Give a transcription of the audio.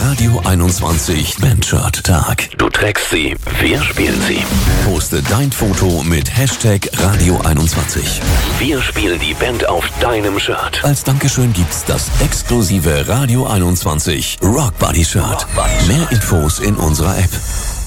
Radio 21 Bandshirt Tag. Du trägst sie, wir spielen sie. Poste dein Foto mit Hashtag Radio 21. Wir spielen die Band auf deinem Shirt. Als Dankeschön gibt's das exklusive Radio 21 Rock Buddy Shirt. Mehr Infos in unserer App.